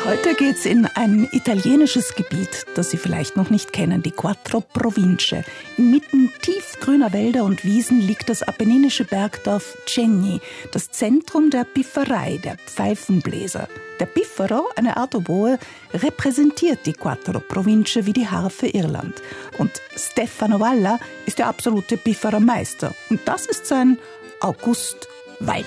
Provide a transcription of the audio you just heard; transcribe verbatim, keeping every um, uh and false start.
Heute geht's in ein italienisches Gebiet, das Sie vielleicht noch nicht kennen, die Quattro Province. Inmitten tiefgrüner Wälder und Wiesen liegt das apenninische Bergdorf Cegni, das Zentrum der Pifferei, der Pfeifenbläser. Der Piffero, eine Art Oboe, repräsentiert die Quattro Province wie die Harfe Irland. Und Stefano Valla ist der absolute Pifferer Meister. Und das ist sein August Weib.